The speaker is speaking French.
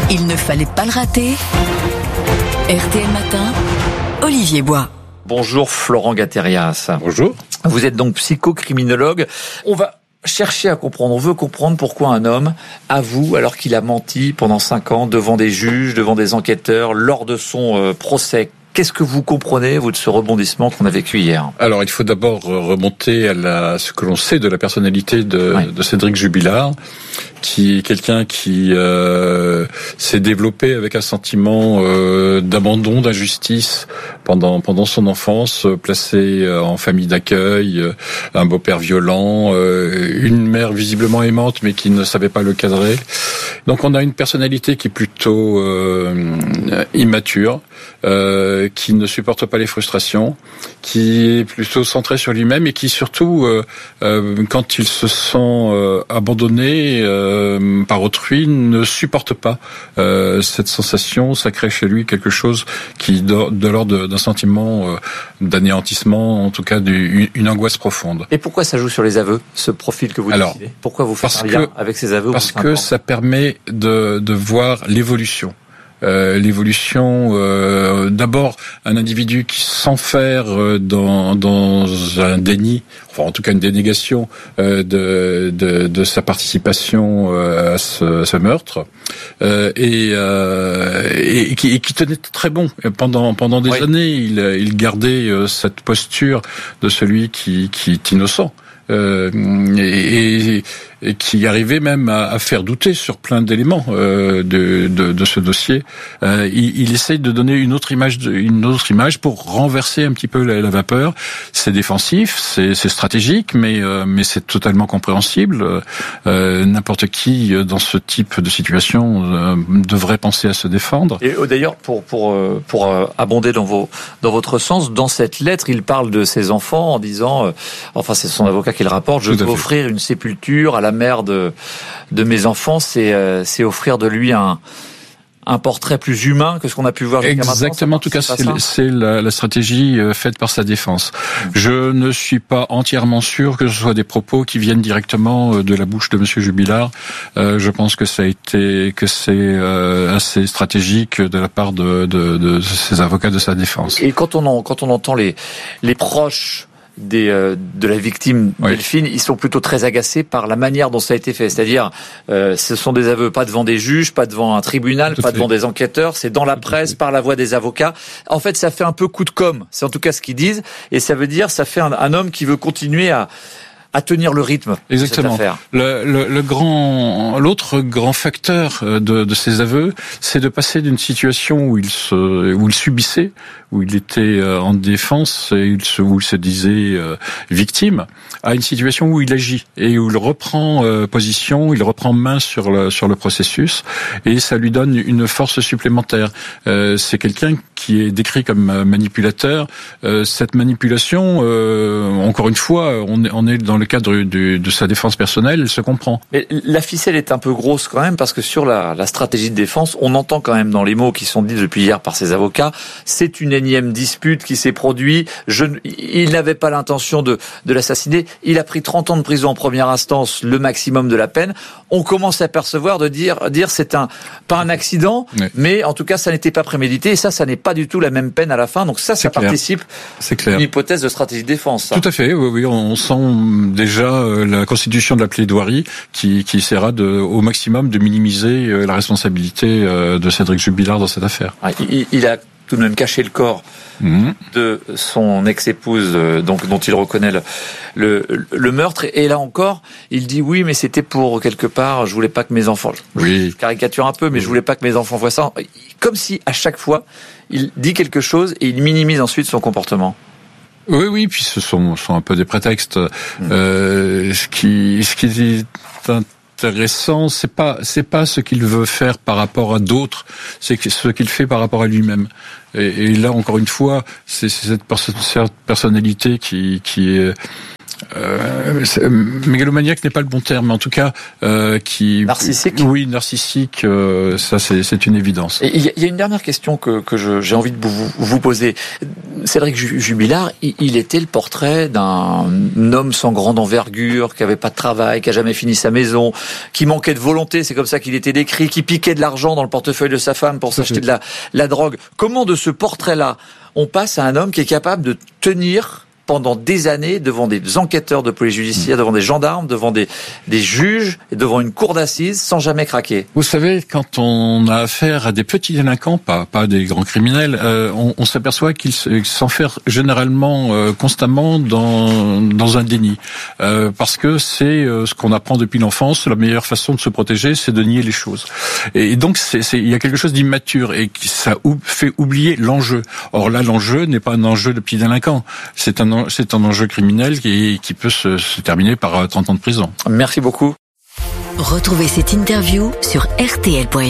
Il ne fallait pas le rater. RTL Matin, Olivier Bois. Bonjour Florent Gatérias. Bonjour. Vous êtes donc psychocriminologue. On va chercher à comprendre, on veut comprendre pourquoi un homme avoue alors qu'il a menti pendant 5 ans devant des juges, devant des enquêteurs, lors de son procès. Qu'est-ce que vous comprenez, vous, de ce rebondissement qu'on a vécu hier ? Alors, il faut d'abord remonter à ce que l'on sait de la personnalité de Cédric Jubilard, qui est quelqu'un qui s'est développé avec un sentiment d'abandon, d'injustice pendant son enfance, placé en famille d'accueil, un beau-père violent, une mère visiblement aimante mais qui ne savait pas le cadrer. Donc on a une personnalité qui est plutôt immature, qui ne supporte pas les frustrations, qui est plutôt centré sur lui-même et qui surtout, quand il se sent abandonné par autrui, ne supporte pas cette sensation. Ça crée chez lui quelque chose qui de l'ordre d'un sentiment d'anéantissement, en tout cas une angoisse profonde. Et pourquoi ça joue sur les aveux, ce profil que vous décidez ? Pourquoi vous faites un lien avec ces aveux ? Parce que ça permet de voir l'évolution. D'abord un individu qui s'enferre dans un déni, enfin en tout cas une dénégation de sa participation à ce meurtre, et qui tenait très bon pendant des années. Il gardait cette posture de celui qui est innocent. Et qui arrivait même à faire douter sur plein d'éléments de ce dossier. Il essaye de donner une autre image pour renverser un petit peu la vapeur. C'est défensif, c'est stratégique, mais c'est totalement compréhensible. N'importe qui dans ce type de situation devrait penser à se défendre. Et d'ailleurs, pour abonder dans votre sens, dans cette lettre, il parle de ses enfants en disant, enfin c'est son avocat qui le rapporte, je veux offrir une sépulture à la mère de mes enfants, c'est offrir de lui un portrait plus humain que ce qu'on a pu voir jusqu'à maintenant. Exactement, en tout cas, c'est la stratégie faite par sa défense. Je ne suis pas entièrement sûr que ce soit des propos qui viennent directement de la bouche de Monsieur Jubilard. Je pense que c'est assez stratégique de la part de ses avocats de sa défense. Et quand on entend les proches de la victime Delphine, ils sont plutôt très agacés par la manière dont ça a été fait. C'est-à-dire, ce sont des aveux pas devant des juges, pas devant un tribunal, pas devant des enquêteurs, c'est dans la presse, par la voix des avocats. En fait, ça fait un peu coup de com'. C'est en tout cas ce qu'ils disent. Et ça veut dire, ça fait un homme qui veut continuer à tenir le rythme. Exactement. De cette affaire. L'autre grand facteur de ces aveux, c'est de passer d'une situation où il subissait, où il était en défense et où il se disait victime, à une situation où il agit et où il reprend position, il reprend main sur le processus et ça lui donne une force supplémentaire. C'est quelqu'un qui est décrit comme manipulateur. Cette manipulation, encore une fois, on est dans le cadre de sa défense personnelle, elle se comprend. Mais la ficelle est un peu grosse quand même, parce que sur la stratégie de défense, on entend quand même dans les mots qui sont dits depuis hier par ses avocats, c'est une énième dispute qui s'est produite, il n'avait pas l'intention de l'assassiner, il a pris 30 ans de prison en première instance, le maximum de la peine. On commence à percevoir de dire c'est pas un accident, mais en tout cas ça n'était pas prémédité, et ça n'est pas du tout la même peine à la fin, donc ça participe d'une hypothèse de stratégie de défense. Ça. Tout à fait, oui, on sent déjà la constitution de la plaidoirie qui essaiera au maximum de minimiser la responsabilité de Cédric Jubilard dans cette affaire. Il a tout de même caché le corps de son ex-épouse, dont il reconnaît le meurtre. Et là encore, il dit oui, mais c'était pour quelque part, je voulais pas que mes enfants... Je caricature un peu, mais je voulais pas que mes enfants voient ça. Comme si, à chaque fois, il dit quelque chose et il minimise ensuite son comportement. Oui, puis ce sont un peu des prétextes. Ce qui est intéressant, c'est pas ce qu'il veut faire par rapport à d'autres, c'est ce qu'il fait par rapport à lui-même. Et là, encore une fois, c'est cette personnalité qui est mégalomaniaque n'est pas le bon terme, mais en tout cas narcissique. Oui, narcissique. Ça, c'est une évidence. Et il y a une dernière question que j'ai envie de vous poser. Cédric Jubilard, il était le portrait d'un homme sans grande envergure, qui avait pas de travail, qui a jamais fini sa maison, qui manquait de volonté, c'est comme ça qu'il était décrit, qui piquait de l'argent dans le portefeuille de sa femme pour s'acheter de la drogue. Comment de ce portrait-là, on passe à un homme qui est capable de tenir pendant des années devant des enquêteurs de police judiciaire, devant des gendarmes, devant des juges, et devant une cour d'assises, sans jamais craquer? Vous savez, quand on a affaire à des petits délinquants, pas des grands criminels, on s'aperçoit qu'ils s'enferment généralement constamment dans un déni. Parce que c'est ce qu'on apprend depuis l'enfance, la meilleure façon de se protéger, c'est de nier les choses. Et donc, il y a quelque chose d'immature et ça fait oublier l'enjeu. Or là, l'enjeu n'est pas un enjeu de petit délinquant. C'est un enjeu criminel qui peut se terminer par 30 ans de prison. Merci beaucoup. Retrouvez cette interview sur rtl.fr.